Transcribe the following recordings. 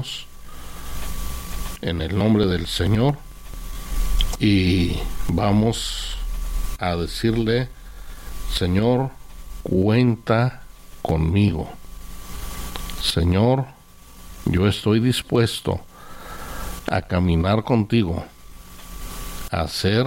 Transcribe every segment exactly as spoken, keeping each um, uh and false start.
en el nombre del Señor y vamos a decirle: Señor, cuenta conmigo. Señor, yo estoy dispuesto a caminar contigo, a hacer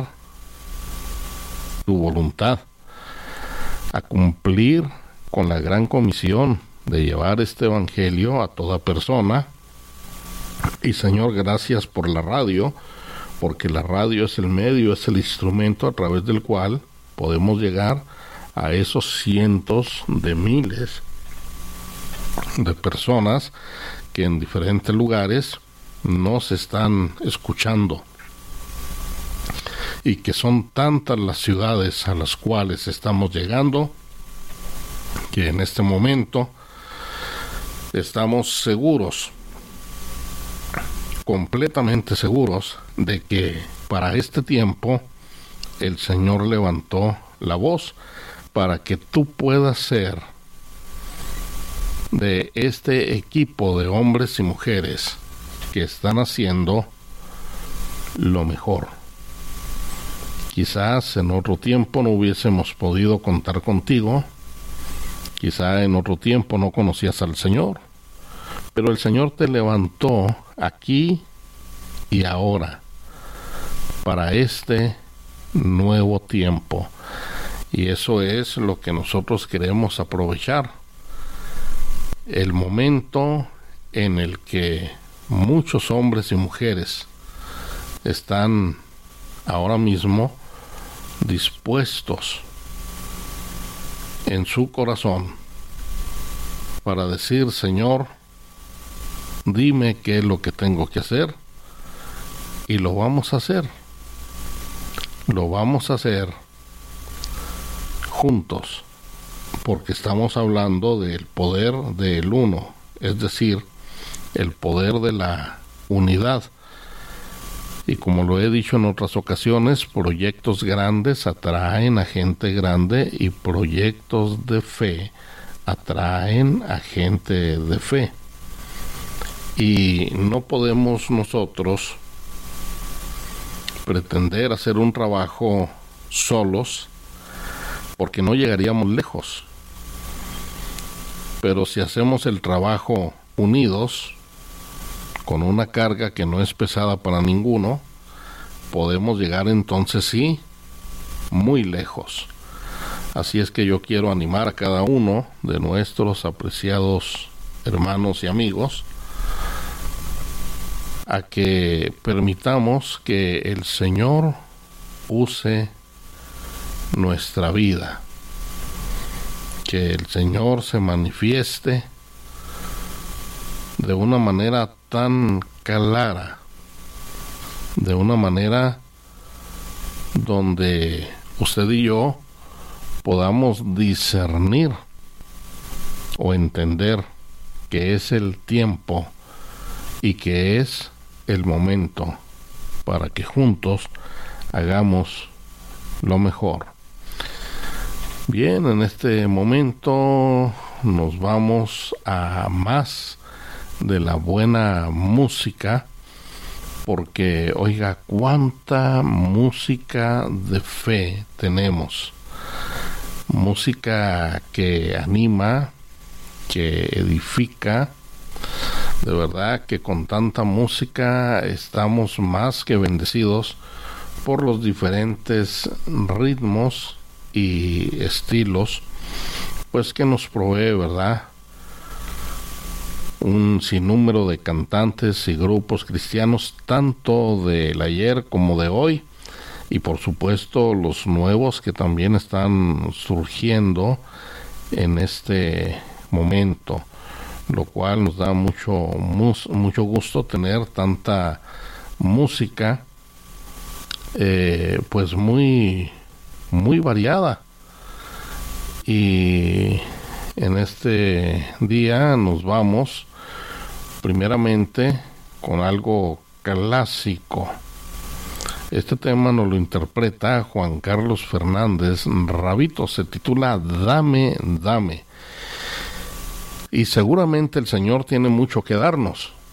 tu voluntad, a cumplir con la gran comisión de llevar este evangelio a toda persona. Y Señor, gracias por la radio, porque la radio es el medio, es el instrumento a través del cual podemos llegar a esos cientos de miles de personas que en diferentes lugares nos están escuchando, y que son tantas las ciudades a las cuales estamos llegando que en este momento estamos seguros, completamente seguros, de que para este tiempo el Señor levantó la voz para que tú puedas ser de este equipo de hombres y mujeres que están haciendo lo mejor. Quizás en otro tiempo no hubiésemos podido contar contigo, quizá en otro tiempo no conocías al Señor, pero el Señor te levantó aquí y ahora para este nuevo tiempo, y eso es lo que nosotros queremos aprovechar, el momento en el que muchos hombres y mujeres están ahora mismo dispuestos en su corazón para decir: Señor, dime qué es lo que tengo que hacer, y lo vamos a hacer. Lo vamos a hacer juntos, porque estamos hablando del poder del uno, es decir, el poder de la unidad. Y como lo he dicho en otras ocasiones, proyectos grandes atraen a gente grande, y proyectos de fe atraen a gente de fe. Y no podemos nosotros pretender hacer un trabajo solos, porque no llegaríamos lejos. Pero si hacemos el trabajo unidos, con una carga que no es pesada para ninguno, podemos llegar entonces sí muy lejos. Así es que yo quiero animar a cada uno de nuestros apreciados hermanos y amigos a que permitamos que el Señor use nuestra vida, que el Señor se manifieste de una manera tan clara, de una manera donde usted y yo podamos discernir o entender que es el tiempo y que es el momento para que juntos hagamos lo mejor. Bien, en este momento nos vamos a más de la buena música, porque oiga, cuánta música de fe tenemos, música que anima, que edifica. De verdad que con tanta música estamos más que bendecidos por los diferentes ritmos y estilos pues que nos provee, ¿verdad?, un sinnúmero de cantantes y grupos cristianos, tanto del ayer como de hoy, y por supuesto los nuevos que también están surgiendo en este momento, lo cual nos da mucho mucho gusto tener tanta música eh, pues muy muy variada. Y en este día nos vamos primeramente con algo clásico. Este tema nos lo interpreta Juan Carlos Fernández Rabito, se titula Dame, Dame. Y seguramente el Señor tiene mucho que darnos.